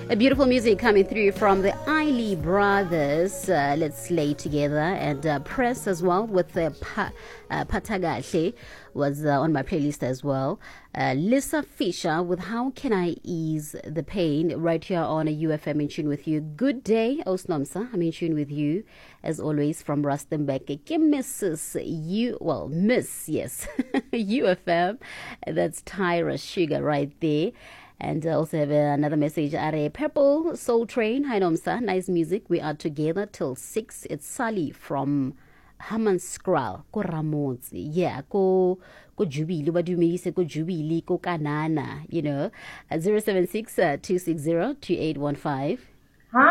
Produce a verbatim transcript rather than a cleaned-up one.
A beautiful music coming through from the Eiley brothers. Uh, let's slay together and uh, press as well with the pa- uh, Patagahle was uh, on my playlist as well. Uh, Lisa Fisher with How Can I Ease the Pain right here on a U F M in tune with you. Good day, Osnomsa. I'm in tune with you as always from Rustenburg. Missus U, well, Miss, yes, U F M. That's Tyra Sugar right there. And also have another message at a Purple Soul Train. Hi Nomsa, nice music. We are together till six. It's Sally from Hammanskraal, ko Ramotsi. Yeah, ko ko Jubilee, ba dumedise ko Jubilee, ko Kanana, you know. At zero seven six two six zero two eight one five.